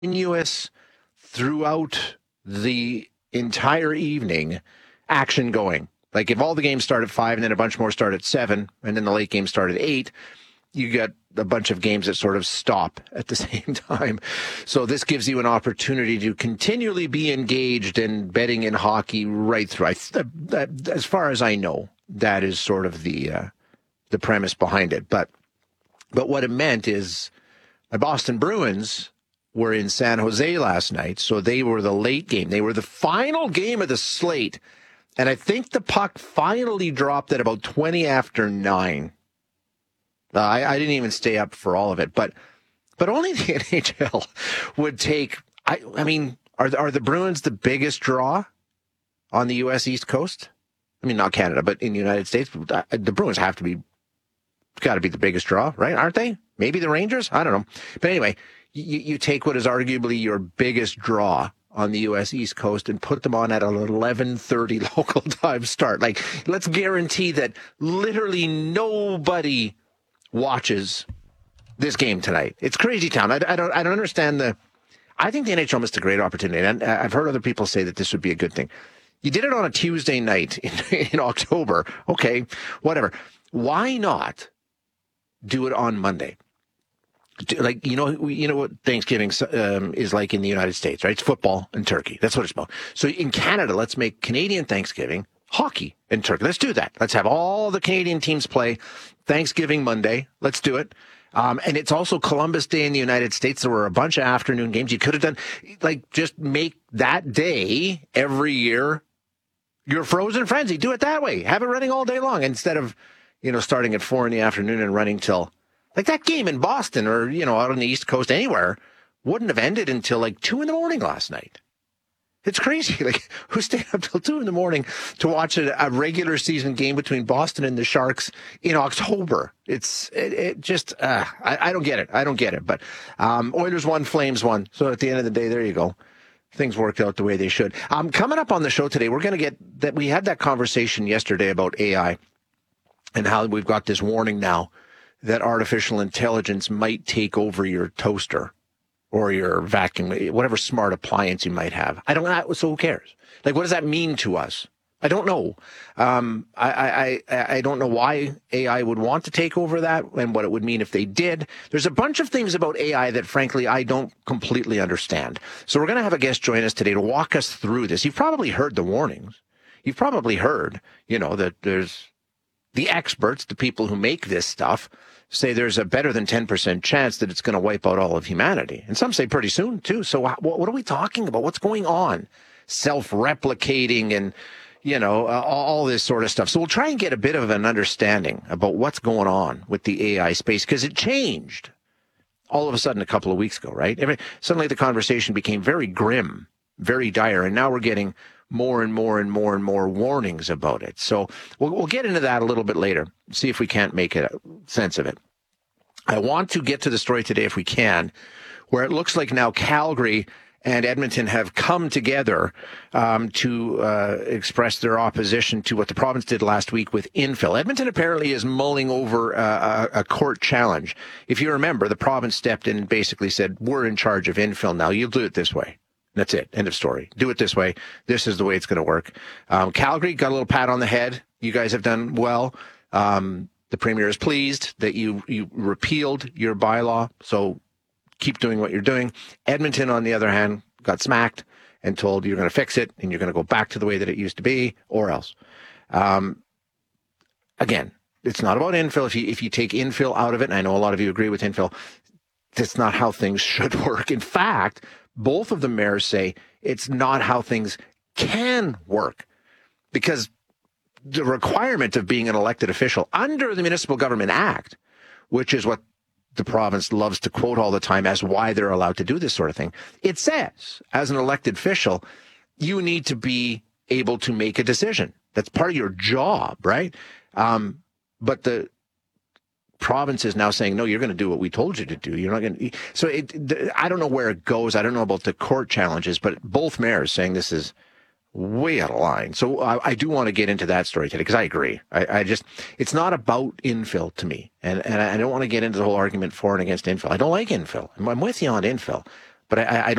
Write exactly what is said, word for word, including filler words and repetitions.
continuous throughout the entire evening action going. Like if all the games start at five and then a bunch more start at seven and then the late games start at eight, you get a bunch of games that sort of stop at the same time. So this gives you an opportunity to continually be engaged in betting in hockey right through. I, that, as far as I know, that is sort of the uh, the premise behind it. But but what it meant is my Boston Bruins were in San Jose last night, so they were the late game. They were the final game of the slate. And I think the puck finally dropped at about twenty after nine. Uh, I, I didn't even stay up for all of it, but but only the N H L would take. I, I mean, are are the Bruins the biggest draw on the U S East Coast? I mean, not Canada, but in the United States, the Bruins have to be, got to be the biggest draw, right? Aren't they? Maybe the Rangers? I don't know. But anyway, you, you take what is arguably your biggest draw on the U S East Coast and put them on at an eleven thirty local time start. Like, let's guarantee that literally nobody watches this game tonight. It's crazy town. I, I don't I don't understand the... I think the N H L missed a great opportunity, and I've heard other people say that this would be a good thing. You did it on a Tuesday night in, in October. Okay, whatever. Why not do it on Monday? Like, you know, you know what Thanksgiving um, is like in the United States, right? It's football and turkey. That's what it's about. So in Canada, let's make Canadian Thanksgiving hockey and turkey. Let's do that. Let's have all the Canadian teams play Thanksgiving Monday. Let's do it. Um, and it's also Columbus Day in the United States. There were a bunch of afternoon games. You could have done, like, just make that day every year your frozen frenzy. Do it that way. Have it running all day long instead of, you know, starting at four in the afternoon and running till... Like that game in Boston or, you know, out on the East Coast anywhere wouldn't have ended until like two in the morning last night. It's crazy. Like, who stayed up till two in the morning to watch a, a regular season game between Boston and the Sharks in October? It's it, it just, uh, I, I don't get it. I don't get it. But um, Oilers won, Flames won. So at the end of the day, there you go. Things worked out the way they should. Um, coming up on the show today, we're going to get that. We had that conversation yesterday about A I and how we've got this warning now that artificial intelligence might take over your toaster or your vacuum, whatever smart appliance you might have. I don't know. So who cares? Like, what does that mean to us? I don't know. Um, I, I, I don't know why A I would want to take over that and what it would mean if they did. There's a bunch of things about A I that, frankly, I don't completely understand. So we're going to have a guest join us today to walk us through this. You've probably heard the warnings. You've probably heard, you know, that there's the experts, the people who make this stuff, say there's a better than ten percent chance that it's going to wipe out all of humanity. And some say pretty soon, too. So what are we talking about? What's going on? Self-replicating and, you know, uh, all this sort of stuff. So we'll try and get a bit of an understanding about what's going on with the A I space, because it changed all of a sudden a couple of weeks ago, right? I mean, suddenly the conversation became very grim, very dire, and now we're getting more and more and more and more warnings about it. So we'll, we'll get into that a little bit later, see if we can't make a sense of it. I want to get to the story today, if we can, where it looks like now Calgary and Edmonton have come together um, to uh, express their opposition to what the province did last week with infill. Edmonton apparently is mulling over uh, a, a court challenge. If you remember, the province stepped in and basically said, we're in charge of infill now. You'll do it this way. That's it. End of story. Do it this way. This is the way it's going to work. Um, Calgary got a little pat on the head. You guys have done well. Um, the premier is pleased that you, you repealed your bylaw. So keep doing what you're doing. Edmonton, on the other hand, got smacked and told you're going to fix it and you're going to go back to the way that it used to be, or else. Um, again, it's not about infill. If you, if you take infill out of it, and I know a lot of you agree with infill, that's not how things should work. In fact, both of the mayors say it's not how things can work, because the requirement of being an elected official under the Municipal Government Act, which is what the province loves to quote all the time as why they're allowed to do this sort of thing, it says, as an elected official, you need to be able to make a decision. That's part of your job, right? Um, but the province is now saying, no, you're going to do what we told you to do. You're not going to. So it, I don't know where it goes. I don't know about the court challenges, but both mayors saying this is way out of line. So I, I do want to get into that story today, because I agree. I, I just, it's not about infill to me. And, and I don't want to get into the whole argument for and against infill. I don't like infill. I'm with you on infill, but I, I don't